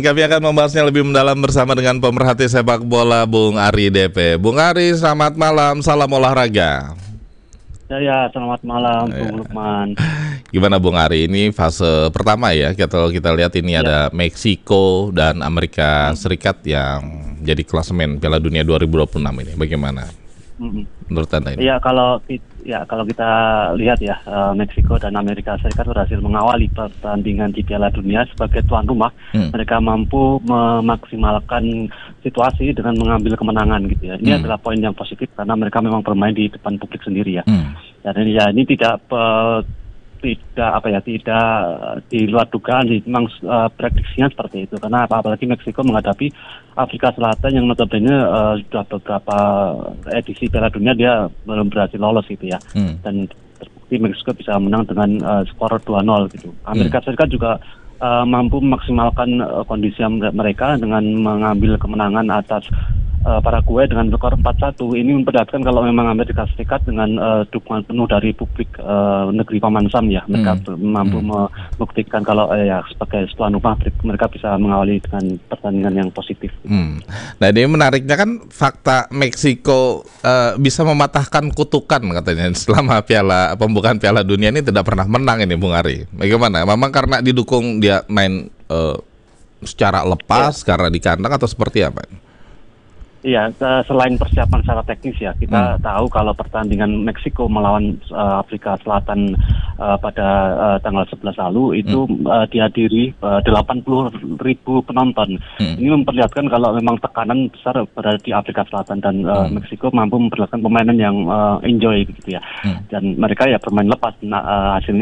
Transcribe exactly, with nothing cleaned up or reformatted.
Kami akan membahasnya lebih mendalam bersama dengan pemerhati sepak bola Bung Ari D P. Bung Ari, selamat malam, salam olahraga. Ya, ya, selamat malam, Ya. Bung Lukman. Gimana Bung Ari, ini fase pertama ya. Kalau kita lihat ini Ya. ada Meksiko dan Amerika Serikat yang jadi klasemen Piala Dunia dua ribu dua puluh enam ini. Bagaimana Mm-mm. menurut Anda ini? Ya, kalau ki- ya kalau kita lihat ya, eh, Meksiko dan Amerika Serikat berhasil mengawali pertandingan di Piala Dunia sebagai tuan rumah. Hmm. Mereka mampu memaksimalkan situasi dengan mengambil kemenangan gitu ya. Ini Hmm. adalah poin yang positif karena mereka memang bermain di depan publik sendiri ya. Hmm. Dan ini ya ini tidak pe- tidak apa ya tidak di luar dugaan sih. Memang uh, prediksinya seperti itu karena apa apalagi Meksiko menghadapi Afrika Selatan yang notabene uh, sudah beberapa edisi Piala Dunia dia belum berhasil lolos gitu ya. Hmm. Dan terbukti Meksiko bisa menang dengan uh, skor dua nol gitu. Amerika Serikat juga uh, mampu memaksimalkan uh, kondisi mereka dengan mengambil kemenangan atas Uh, Paraguay dengan skor empat satu. Ini memperlihatkan kalau memang Amerika Serikat dengan uh, dukungan penuh dari publik uh, negeri Paman Sam ya, mereka Hmm. mampu Hmm. membuktikan kalau uh, ya sebagai tuan rumah mereka bisa mengawali dengan pertandingan yang positif. Hmm. Nah ini menariknya kan fakta Meksiko eh, bisa mematahkan kutukan katanya selama piala pembukaan Piala Dunia ini tidak pernah menang ini Bung Ari. Bagaimana? Memang karena didukung dia main eh, secara lepas karena di kandang atau seperti apa? Iya, uh, selain persiapan secara teknis ya, kita Hmm. tahu kalau pertandingan Meksiko melawan uh, Afrika Selatan uh, pada uh, tanggal sebelas lalu itu Hmm. uh, dihadiri uh, delapan puluh ribu penonton. Hmm. Ini memperlihatkan kalau memang tekanan besar berada di Afrika Selatan dan uh, Hmm. Meksiko mampu memperlihatkan permainan yang uh, enjoy gitu ya. Hmm. Dan mereka ya bermain lepas, nah, uh, hasilnya